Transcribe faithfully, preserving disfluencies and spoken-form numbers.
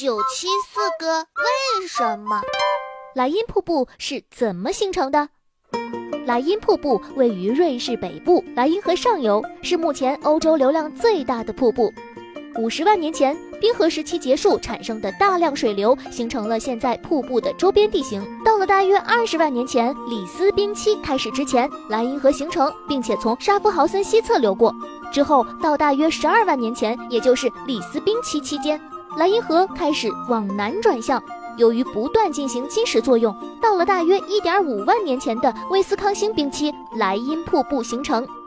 九七四个为什么？ 莱茵瀑布是怎么形成的？莱茵瀑布位于瑞士北部莱茵河上游，是目前欧洲流量最大的瀑布。五十万年前，冰河时期结束产生的大量水流，形成了现在瀑布的周边地形。到了大约二十万年前，里斯冰期开始之前，莱茵河形成，并且从沙夫豪森西侧流过。之后到大约十二万年前，也就是里斯冰期期间，莱茵河开始往南转向。由于不断进行侵蚀作用，到了大约 一点五万年前的威斯康星冰期，莱茵瀑布形成。